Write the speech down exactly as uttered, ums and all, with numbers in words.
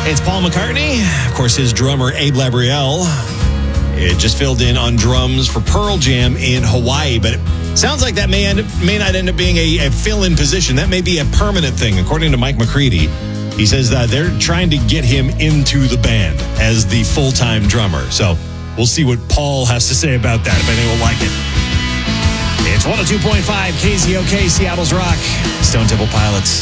It's Paul McCartney. Of course, his drummer, Abe Labrielle, it just filled in on drums for Pearl Jam in Hawaii. But it sounds like that may, end, may not end up being a, a fill-in position. That may be a permanent thing, according to Mike McCready. He says that they're trying to get him into the band as the full-time drummer. So we'll see what Paul has to say about that, if anyone will like it. It's one oh two point five K Z O K, Seattle's Rock. Stone Temple Pilots.